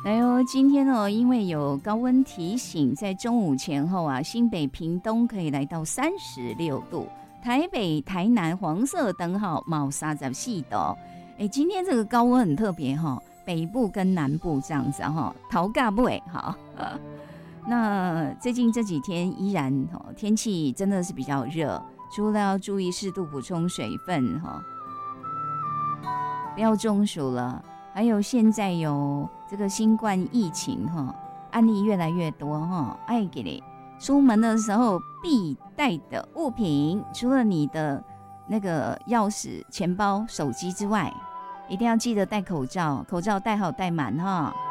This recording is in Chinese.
来哦，今天哦，因为有高温提醒，在中午前后啊，新北、屏东可以来到36度，台北、台南黄色灯号冒34度。哎，今天这个高温很特别哈、北部跟南部这样子哈，桃嘎不哎好。那最近这几天依然天气真的是比较热，除了要注意适度补充水分哈，不要中暑了。还有现在有这个新冠疫情哈，案例越来越多哈，爱给你出门的时候必带的物品，除了你的那个钥匙、钱包、手机之外，一定要记得戴口罩，口罩戴好戴满哈。